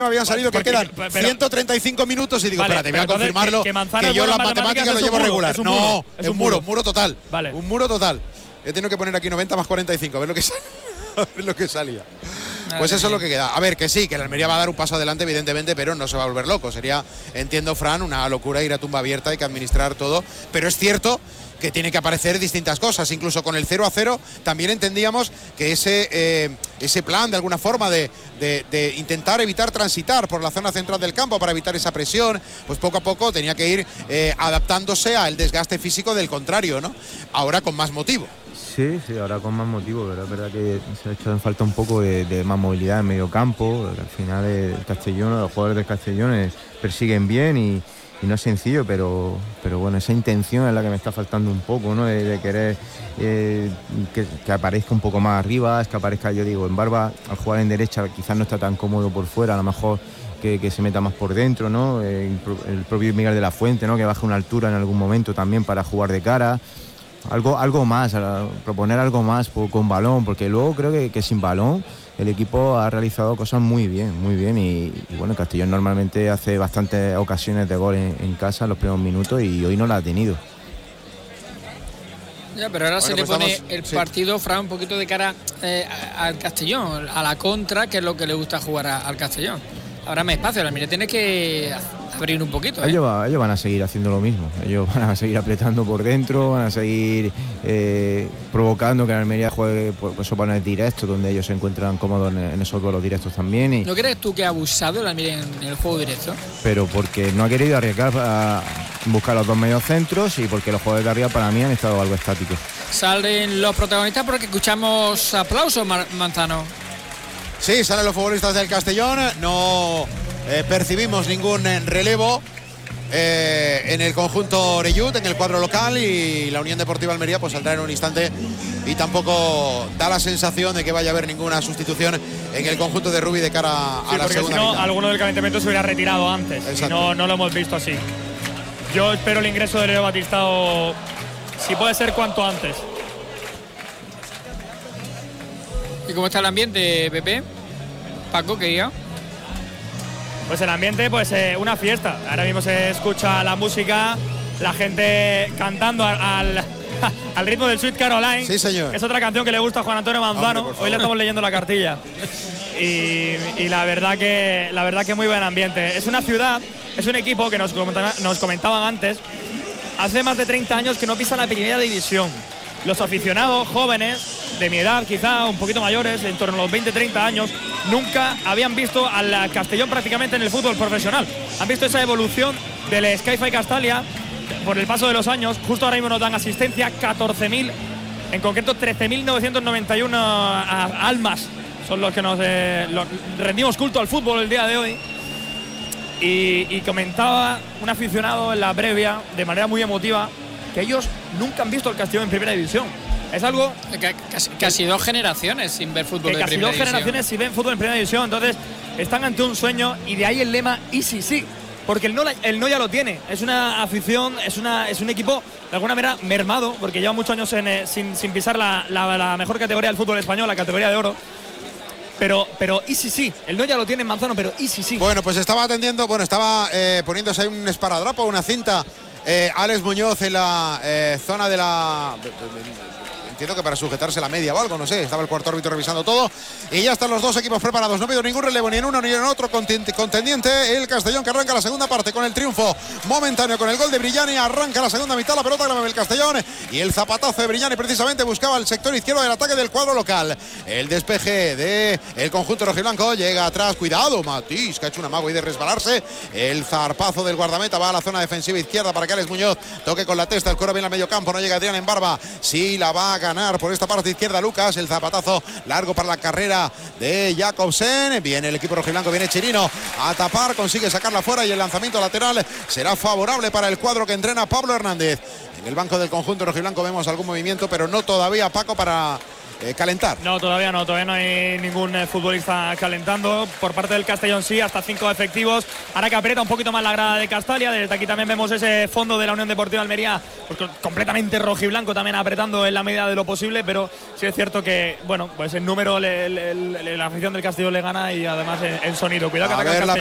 habían salido que quedan 135 minutos y digo, vale, espérate, voy a confirmarlo, que yo las matemáticas lo llevo regular. No, es un muro total. Vale. Un muro total. He tenido que poner aquí 90 más 45, a ver lo que salía. Pues eso es lo que queda. A ver, que sí, que el Almería va a dar un paso adelante, evidentemente, pero no se va a volver loco. Sería, entiendo, Fran, una locura ir a tumba abierta, hay que administrar todo. Pero es cierto que tiene que aparecer distintas cosas. Incluso con el 0-0 también entendíamos que ese plan, de alguna forma, de intentar evitar transitar por la zona central del campo para evitar esa presión, pues poco a poco tenía que ir adaptándose al desgaste físico del contrario, ¿no? Ahora con más motivo. Sí, ahora con más motivo, pero es verdad que se ha hecho en falta un poco de más movilidad en medio campo. Al final el Castellón, los jugadores del Castellón persiguen bien y no es sencillo, pero bueno, esa intención es la que me está faltando un poco, ¿no? De querer que aparezca un poco más arriba, es que aparezca, yo digo, en Barba, al jugar en derecha quizás no está tan cómodo por fuera, a lo mejor que se meta más por dentro, ¿no? El propio Miguel de la Fuente, ¿no? Que baje una altura en algún momento también para jugar de cara. Algo más, proponer algo más con balón, porque luego creo que sin balón el equipo ha realizado cosas muy bien y bueno, Castellón normalmente hace bastantes ocasiones de gol en casa en los primeros minutos y hoy no la ha tenido. Ya, pero ahora se le pues pone el partido, Fran, un poquito de cara al Castellón, a la contra, que es lo que le gusta jugar al Castellón. Ahora más espacio, la Almería tiene que abrir un poquito. Ellos van a seguir haciendo lo mismo, ellos van a seguir apretando por dentro, van a seguir provocando que la Almería juegue pues, balones directos, donde ellos se encuentran cómodos en esos duelos directos también. ¿No crees tú que ha abusado la Almería en el juego directo? Pero porque no ha querido arriesgar a buscar los dos medios centros y porque los jugadores de arriba para mí han estado algo estáticos. Salen los protagonistas porque escuchamos aplausos, Manzano. Sí, salen los futbolistas del Castellón, no percibimos ningún relevo en el conjunto Oreyud, en el cuadro local, y la Unión Deportiva Almería pues saldrá en un instante y tampoco da la sensación de que vaya a haber ninguna sustitución en el conjunto de Rubi de cara a la segunda si no, mitad. alguno del calentamiento se hubiera retirado antes y no lo hemos visto así. Yo espero el ingreso de Leo Batistao, si puede ser cuanto antes. ¿Y cómo está el ambiente, Pepe? Paco, ¿qué diga? Pues el ambiente, pues una fiesta. Ahora mismo se escucha la música, la gente cantando al ritmo del Sweet Caroline. Sí, señor. Es otra canción que le gusta a Juan Antonio Manzano. Hombre, hoy le estamos leyendo la cartilla. Y la verdad que muy buen ambiente. Es una ciudad, es un equipo que nos comentaban antes, hace más de 30 años que no pisa la primera división. Los aficionados jóvenes, de mi edad quizá, un poquito mayores, en torno a los 20-30 años, nunca habían visto al Castellón prácticamente en el fútbol profesional. Han visto esa evolución del Sky-Fi Castalia por el paso de los años. Justo ahora mismo nos dan asistencia 14.000, en concreto 13.991 almas son los que nos rendimos culto al fútbol el día de hoy. Y comentaba un aficionado en la previa, de manera muy emotiva, que ellos nunca han visto al Castellón en primera división. Es algo casi 2 generaciones sin ver fútbol de primera división. Casi 2 generaciones sin ver fútbol en primera división. Entonces están ante un sueño, y de ahí el lema y sí, porque el no ya lo tiene. Es una afición, es un equipo de alguna manera mermado, porque lleva muchos años sin pisar la mejor categoría del fútbol español, la categoría de oro. Pero y sí, el no ya lo tiene Manzano, pero y sí. Bueno, pues estaba poniéndose ahí un esparadrapo, una cinta, Alex Muñoz en la zona de la... Entiendo que para sujetarse la media o algo, no sé. Estaba el cuarto árbitro revisando todo. Y ya están los dos equipos preparados. No ha habido ningún relevo ni en uno ni en otro contendiente. El Castellón, que arranca la segunda parte con el triunfo momentáneo con el gol de Brillani. Arranca la segunda mitad, la pelota grave el Castellón. Y el zapatazo de Brillani precisamente buscaba el sector izquierdo del ataque del cuadro local. El despeje del conjunto rojiblanco llega atrás. Cuidado, Matís, que ha hecho un amago y de resbalarse. El zarpazo del guardameta va a la zona defensiva izquierda para que Alex Muñoz toque con la testa. El coro viene al medio campo. No llega Adrián en Barba. Sí, la va a ganar por esta parte izquierda Lucas. El zapatazo largo para la carrera de Jacobsen. Viene el equipo rojiblanco, viene Chirino a tapar, consigue sacarla fuera y el lanzamiento lateral será favorable para el cuadro que entrena Pablo Hernández. En el banco del conjunto rojiblanco vemos algún movimiento, pero no todavía, Paco, para calentar. No, todavía no hay ningún futbolista calentando. Por parte del Castellón sí, hasta 5 efectivos. Ahora que aprieta un poquito más la grada de Castalia. Desde aquí también vemos ese fondo de la Unión Deportiva Almería, pues completamente rojiblanco, también apretando en la medida de lo posible, pero sí es cierto que, bueno, pues en número la afición del Castellón le gana y además en sonido. Cuidado que ataca el Castellón.